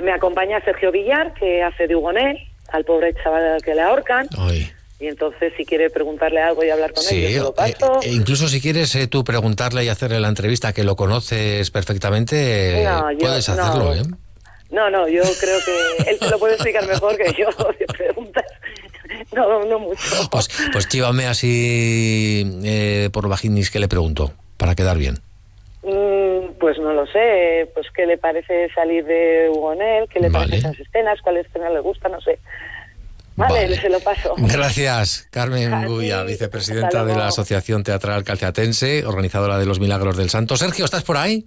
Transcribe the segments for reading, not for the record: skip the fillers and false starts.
Me acompaña Sergio Villar, que hace de Hugonel, al pobre chaval al que le ahorcan. Ay. Y entonces, si quiere preguntarle algo y hablar con él, yo se lo paso. Incluso si quieres tú preguntarle y hacerle la entrevista, que lo conoces perfectamente, puedes hacerlo, ¿eh? No, yo creo que él te lo puede explicar mejor que yo, de preguntas. No mucho. Pues chívame así por vaginis, ¿qué le pregunto? Para quedar bien. Pues no lo sé, pues qué le parece salir de Hugonel, qué le parecen esas escenas, cuál escena le gusta, no sé. Vale, se lo paso. Gracias, Carmen Guya, vicepresidenta de la Asociación Teatral Calceatense, organizadora de los Milagros del Santo. Sergio, ¿estás por ahí?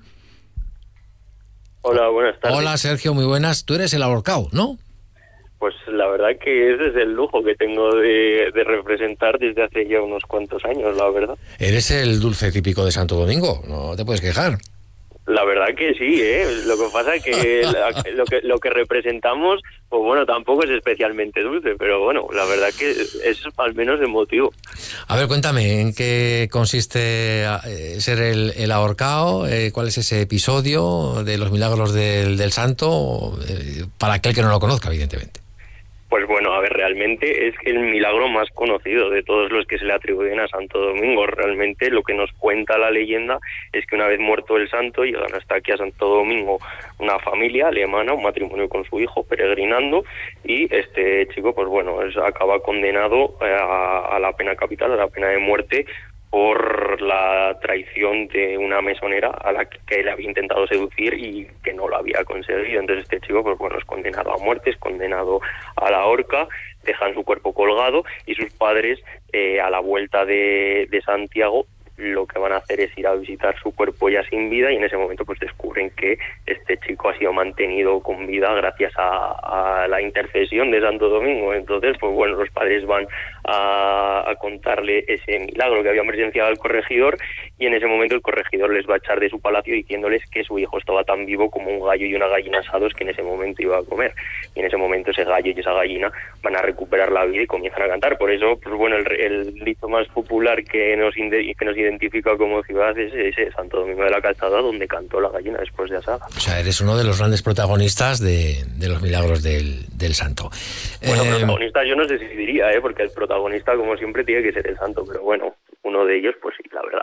Hola, buenas tardes. Hola, Sergio, muy buenas. Tú eres el ahorcao, ¿no? Pues la verdad que ese es el lujo que tengo de representar desde hace ya unos cuantos años, la verdad. Eres el dulce típico de Santo Domingo, no te puedes quejar. La verdad que sí, Lo que pasa es que lo que representamos, pues bueno, tampoco es especialmente dulce, pero bueno, la verdad que es al menos emotivo. A ver, cuéntame, ¿en qué consiste ser el ahorcao? ¿Cuál es ese episodio de los Milagros del Santo? Para aquel que no lo conozca, evidentemente. Pues bueno, a ver, realmente es el milagro más conocido de todos los que se le atribuyen a Santo Domingo. Realmente lo que nos cuenta la leyenda es que una vez muerto el santo, llegan hasta aquí a Santo Domingo una familia alemana, un matrimonio con su hijo, peregrinando, y este chico, pues bueno, acaba condenado a la pena capital, a la pena de muerte, por la traición de una mesonera a la que él había intentado seducir y que no lo había conseguido. Entonces este chico, pues bueno, es condenado a muerte, es condenado a la horca, dejan su cuerpo colgado y sus padres, a la vuelta de Santiago, lo que van a hacer es ir a visitar su cuerpo ya sin vida, y en ese momento pues descubren que este chico ha sido mantenido con vida gracias a la intercesión de Santo Domingo. Entonces, pues bueno, los padres van a contarle ese milagro que habían presenciado al corregidor, y en ese momento el corregidor les va a echar de su palacio diciéndoles que su hijo estaba tan vivo como un gallo y una gallina asados que en ese momento iba a comer. Y en ese momento ese gallo y esa gallina van a recuperar la vida y comienzan a cantar. Por eso, pues bueno, el dicho más popular que nos identifica como ciudad es ese Santo Domingo de la Calzada, donde cantó la gallina después de asada. O sea, eres uno de los grandes protagonistas de los Milagros del Santo. Bueno, protagonista yo no sé si diría, porque el protagonista, como siempre, tiene que ser el santo, pero bueno, uno de ellos, pues sí, la verdad.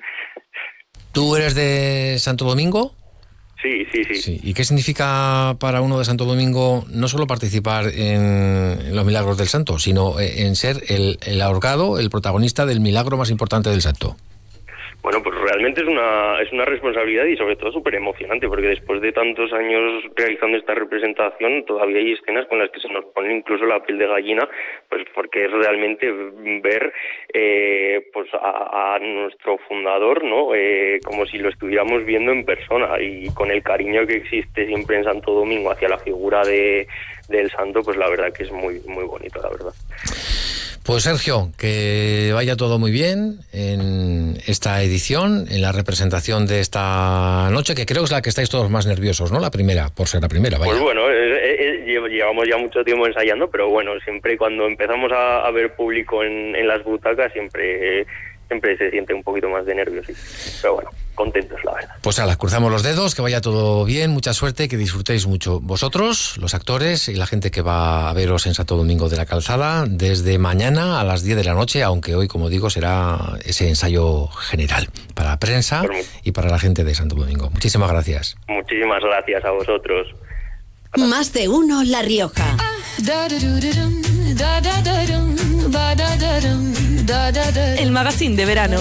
¿Tú eres de Santo Domingo? Sí. ¿Y qué significa para uno de Santo Domingo no solo participar en los Milagros del Santo, sino en ser el ahorcado, el protagonista del milagro más importante del Santo? Bueno, pues realmente es una responsabilidad y sobre todo súper emocionante, porque después de tantos años realizando esta representación todavía hay escenas con las que se nos pone incluso la piel de gallina, pues porque es realmente ver pues a nuestro fundador, ¿no? Como si lo estuviéramos viendo en persona, y con el cariño que existe siempre en Santo Domingo hacia la figura del santo, pues la verdad que es muy, muy bonito, la verdad. Pues Sergio, que vaya todo muy bien en esta edición, en la representación de esta noche, que creo que es la que estáis todos más nerviosos, ¿no? La primera, por ser la primera, vaya. Pues bueno, llevamos ya mucho tiempo ensayando, pero bueno, siempre cuando empezamos a ver público en las butacas, siempre se siente un poquito más de nervios, sí. Pero bueno, contentos, la verdad. Pues ala, cruzamos los dedos, que vaya todo bien, mucha suerte, que disfrutéis mucho vosotros, los actores y la gente que va a veros en Santo Domingo de la Calzada desde mañana a las 10 de la noche, aunque hoy, como digo, será ese ensayo general para la prensa y para la gente de Santo Domingo. Muchísimas gracias. Muchísimas gracias a vosotros. Más de uno La Rioja. El magazine de verano.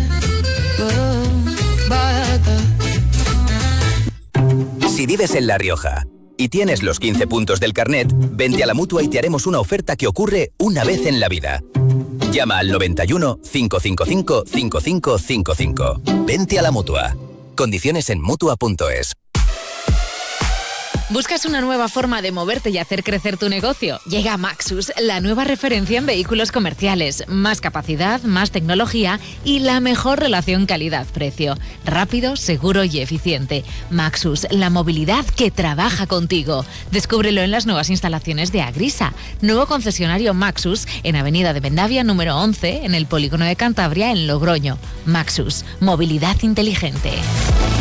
Si vives en La Rioja y tienes los 15 puntos del carnet, vente a la Mutua y te haremos una oferta que ocurre una vez en la vida. Llama al 91 555 5555. Vente a la Mutua. Condiciones en Mutua.es. ¿Buscas una nueva forma de moverte y hacer crecer tu negocio? Llega Maxus, la nueva referencia en vehículos comerciales. Más capacidad, más tecnología y la mejor relación calidad-precio. Rápido, seguro y eficiente. Maxus, la movilidad que trabaja contigo. Descúbrelo en las nuevas instalaciones de Agrisa. Nuevo concesionario Maxus en Avenida de Vendavia número 11, en el Polígono de Cantabria, en Logroño. Maxus, movilidad inteligente.